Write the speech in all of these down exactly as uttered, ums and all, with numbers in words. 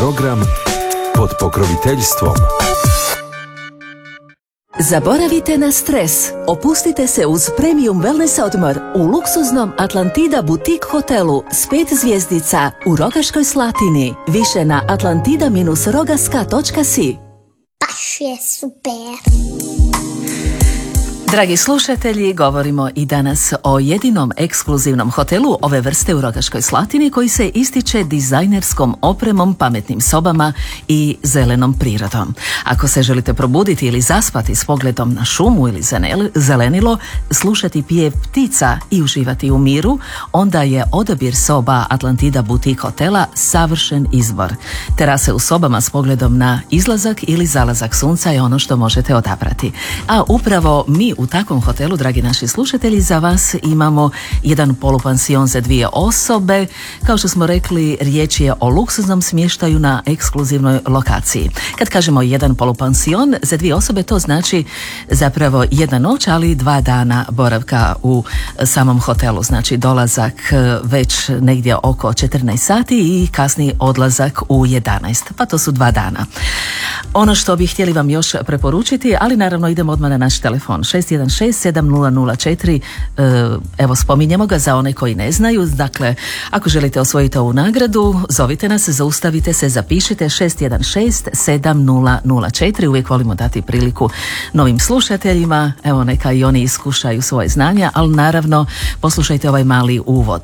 Program pod pokroviteljstvom. Zaboravite na stres. Opustite se uz premium wellness odmor u luksuznom Atlantida Boutique hotelu s pet zvjezdica u Rogaškoj Slatini. Više na atlantida dash rogaska točka si. Baš je super. Dragi slušatelji, govorimo i danas o jedinom ekskluzivnom hotelu ove vrste u Rogaškoj Slatini koji se ističe dizajnerskom opremom, pametnim sobama i zelenom prirodom. Ako se želite probuditi ili zaspati s pogledom na šumu ili zelenilo, slušati pjev ptica i uživati u miru, onda je odabir soba Atlantida Boutique hotela savršen izbor. Terase u sobama s pogledom na izlazak ili zalazak sunca je ono što možete odabrati. A upravo mi u takvom hotelu, dragi naši slušatelji, za vas imamo jedan polupansion za dvije osobe. Kao što smo rekli, riječ je o luksuznom smještaju na ekskluzivnoj lokaciji. Kad kažemo jedan polupansion za dvije osobe, to znači zapravo jedna noć, ali dva dana boravka u samom hotelu. Znači dolazak već negdje oko četrnaest sati i kasni odlazak u jedanaest. Pa to su dva dana. Ono što bih htjeli vam još preporučiti, ali naravno idemo odmah na naš telefon šest jedan šest sedam nula nula četiri. Evo, spominjemo ga za one koji ne znaju. Dakle, ako želite osvojiti ovu nagradu, zovite nas, zaustavite se, zapišite šest jedan šest sedam nula nula četiri. Uvijek volimo dati priliku novim slušateljima, evo neka i oni iskušaju svoje znanja, ali naravno poslušajte ovaj mali uvod.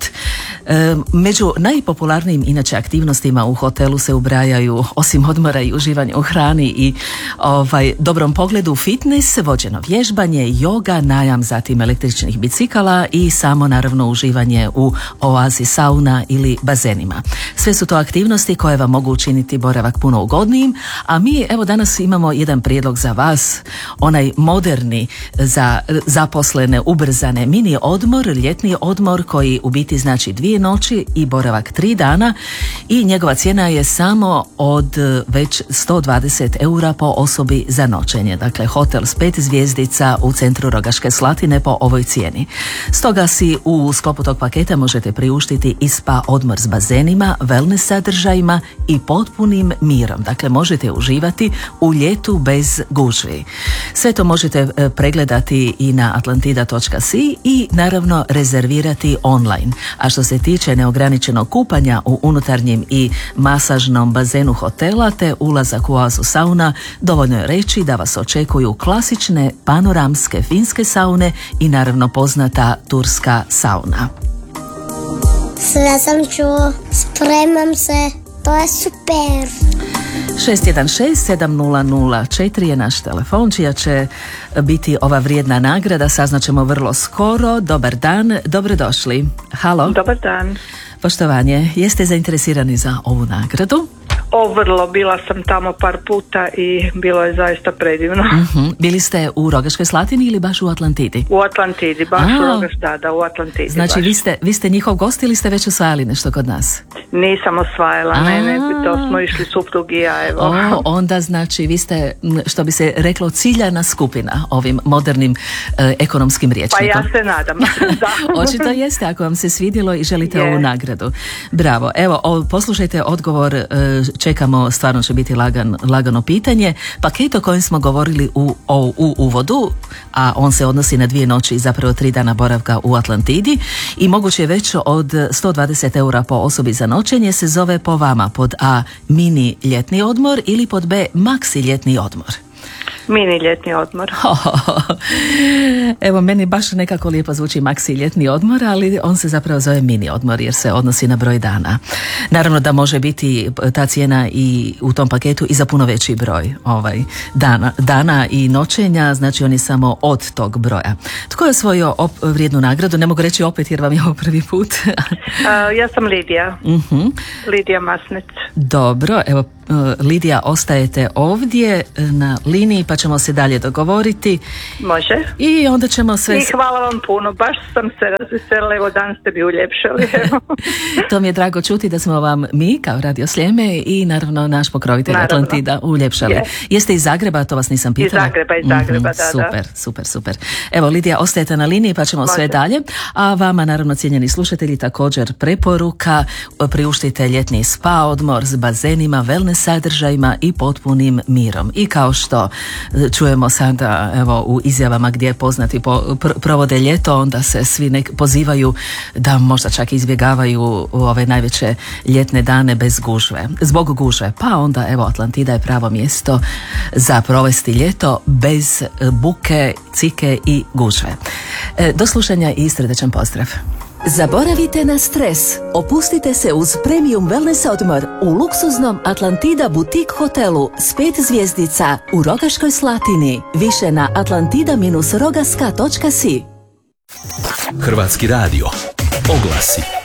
Među najpopularnijim inače aktivnostima u hotelu se ubrajaju, osim odmora i uživanja u hrani i ovaj dobrom pogledu, fitness, vođeno vježbanje, joga, najam zatim električnih bicikala i samo naravno uživanje u oazi sauna ili bazenima. Sve su to aktivnosti koje vam mogu učiniti boravak puno ugodnijim, a mi evo danas imamo jedan prijedlog za vas, onaj moderni za zaposlene, ubrzane mini odmor, ljetni odmor koji u biti znači dvije noći i boravak tri dana i njegova cijena je samo od već sto dvadeset eura po osobi za noćenje. Dakle, hotel s pet zvjezdica u centru Rogaške Slatine po ovoj cijeni. Stoga si u sklopu tog paketa možete priuštiti i spa odmor s bazenima, wellness sadržajima i potpunim mirom. Dakle, možete uživati u ljetu bez gužvi. Sve to možete pregledati i na atlantida točka si i naravno rezervirati online. A što se tiče neograničenog kupanja u unutarnjem i masažnom bazenu hotela te ulazak u oazu sauna, dovoljno je reći da vas očekuju klasične panoramske finske saune i naravno poznata turska sauna. Sve sam čuo, spremam se, to je super. šest jedan šest sedam nula nula četiri je naš telefon, čija će biti ova vrijedna nagrada, saznaćemo vrlo skoro. Dobar dan, dobrodošli. Halo. Dobar dan. Poštovanje, jeste zainteresirani za ovu nagradu? O, vrlo, bila sam tamo par puta i bilo je zaista predivno. Uh-huh. Bili ste u Rogaškoj Slatini ili baš u Atlantidi? U Atlantidi, baš A, u Rogaš, da, da, u Atlantidi. Znači, vi ste, vi ste njihov gost ili ste već osvajali nešto kod nas? Nisam osvajala, A, ne, ne, to smo išli suprug i ja, evo. O, onda znači, vi ste, što bi se reklo, ciljana skupina ovim modernim eh, ekonomskim rječnikom. Pa ja se nadam, da. Očito jeste, ako vam se svidjelo i želite je. ovu nagradu. Bravo, evo, o, poslušajte odgovor, eh, čekamo, stvarno će biti lagan, lagano pitanje. Paket o kojem smo govorili u, o, u uvodu, a on se odnosi na dvije noći i zapravo tri dana boravka u Atlantidi i moguće je već od sto dvadeset eura po osobi za noćenje, se zove po vama pod A mini ljetni odmor ili pod B maxi ljetni odmor. Mini ljetni odmor. Evo, meni baš nekako lijepo zvuči maxi ljetni odmor, ali on se zapravo zove mini odmor jer se odnosi na broj dana. Naravno da može biti ta cijena i u tom paketu i za puno veći broj ovaj, dana, dana i noćenja, znači on je samo od tog broja. Tko je osvojio op- vrijednu nagradu? Ne mogu reći opet jer vam je ovo prvi put. uh, ja sam Lidija. Uh-huh. Lidija Masnec. Dobro, evo Lidija, ostajete ovdje na liniji pa ćemo se dalje dogovoriti. Može. I onda ćemo sve... I hvala vam puno, baš sam se razveselila, evo dan ste bi uljepšali. To mi je drago čuti da smo vam mi kao Radio Sljeme i naravno naš pokrovitelj naravno. Atlantida uljepšali. Je. Jeste iz Zagreba, to vas nisam pitala. Iz Zagreba, iz Zagreba, mm-hmm, da, super, da. Super, super. Evo Lidija, ostajete na liniji pa ćemo Može. sve dalje. A vama naravno cijenjeni slušatelji također preporuka, priuštite ljetni spa odmor s bazenima, wellness sadržajima i potpunim mirom. I kao što čujemo sada evo, u izjavama gdje poznati po, pr- provode ljeto, onda se svi nek pozivaju da možda čak izbjegavaju u ove najveće ljetne dane bez gužve. Zbog gužve. Pa onda evo Atlantida je pravo mjesto za provesti ljeto bez buke, cike i gužve. E, do slušanja i srdačan pozdrav. Zaboravite na stres. Opustite se uz premium wellness odmor u luksuznom Atlantida Boutique hotelu s pet zvjezdica u Rogaškoj Slatini. Više na atlantida dash rogaska točka si. Hrvatski radio. Oglasi.